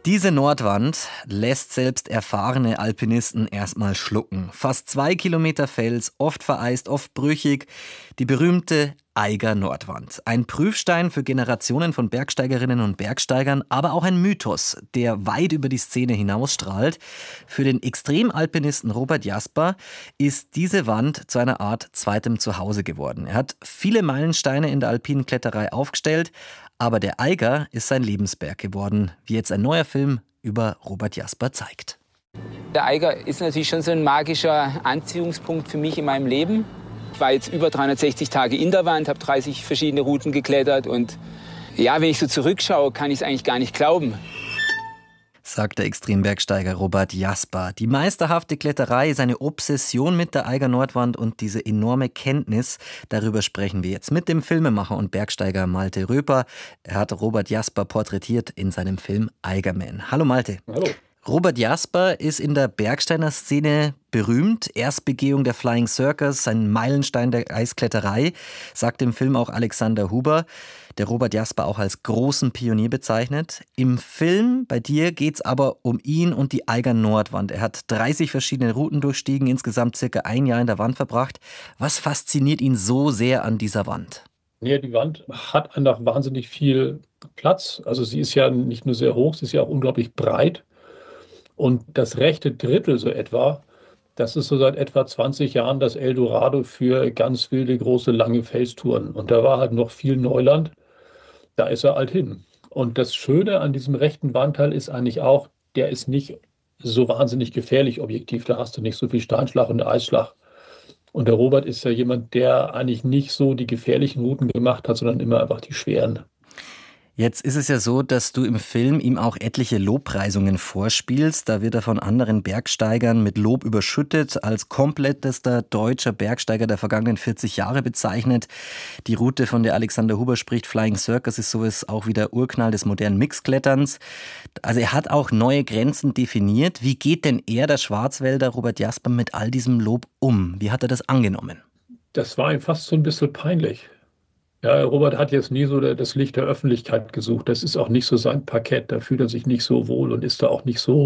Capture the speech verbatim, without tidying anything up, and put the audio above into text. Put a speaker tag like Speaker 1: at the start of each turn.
Speaker 1: Diese Nordwand lässt selbst erfahrene Alpinisten erstmal schlucken. Fast zwei Kilometer Fels, oft vereist, oft brüchig. Die berühmte Eiger Nordwand. Ein Prüfstein für Generationen von Bergsteigerinnen und Bergsteigern, aber auch ein Mythos, der weit über die Szene hinausstrahlt. Für den Extremalpinisten Robert Jasper ist diese Wand zu einer Art zweitem Zuhause geworden. Er hat viele Meilensteine in der alpinen Kletterei aufgestellt, aber der Eiger ist sein Lebensberg geworden, wie jetzt ein neuer Film über Robert Jasper zeigt.
Speaker 2: Der Eiger ist natürlich schon so ein magischer Anziehungspunkt für mich in meinem Leben. Ich war jetzt über dreihundertsechzig Tage in der Wand, habe dreißig verschiedene Routen geklettert und ja, wenn ich so zurückschaue, kann ich es eigentlich gar nicht glauben.
Speaker 1: Sagt der Extrembergsteiger Robert Jasper. Die meisterhafte Kletterei, seine Obsession mit der Eiger Nordwand und diese enorme Kenntnis, darüber sprechen wir jetzt mit dem Filmemacher und Bergsteiger Malte Röper. Er hat Robert Jasper porträtiert in seinem Film Eigerman. Hallo Malte.
Speaker 3: Hallo.
Speaker 1: Robert Jasper ist in der Bergsteiger-Szene berühmt. Erstbegehung der Flying Circus, ein Meilenstein der Eiskletterei, sagt im Film auch Alexander Huber, der Robert Jasper auch als großen Pionier bezeichnet. Im Film bei dir geht es aber um ihn und die Eiger Nordwand. Er hat dreißig verschiedene Routen durchstiegen, insgesamt circa ein Jahr in der Wand verbracht. Was fasziniert ihn so sehr an dieser Wand?
Speaker 3: Ja, die Wand hat einfach wahnsinnig viel Platz. Also sie ist ja nicht nur sehr hoch, sie ist ja auch unglaublich breit. Und das rechte Drittel so etwa, das ist so seit etwa zwanzig Jahren das Eldorado für ganz wilde, große, lange Felstouren. Und da war halt noch viel Neuland. Da ist er halt hin. Und das Schöne an diesem rechten Wandteil ist eigentlich auch, der ist nicht so wahnsinnig gefährlich objektiv. Da hast du nicht so viel Steinschlag und Eisschlag. Und der Robert ist ja jemand, der eigentlich nicht so die gefährlichen Routen gemacht hat, sondern immer einfach die schweren.
Speaker 1: Jetzt ist es ja so, dass du im Film ihm auch etliche Lobpreisungen vorspielst. Da wird er von anderen Bergsteigern mit Lob überschüttet, als komplettester deutscher Bergsteiger der vergangenen vierzig Jahre bezeichnet. Die Route, von der Alexander Huber spricht, Flying Circus, ist sowas auch wie der Urknall des modernen Mixkletterns. Also er hat auch neue Grenzen definiert. Wie geht denn er, der Schwarzwälder Robert Jasper, mit all diesem Lob um? Wie hat er das angenommen?
Speaker 3: Das war ihm fast so ein bisschen peinlich. Ja, Robert hat jetzt nie so das Licht der Öffentlichkeit gesucht. Das ist auch nicht so sein Parkett. Da fühlt er sich nicht so wohl und ist da auch nicht so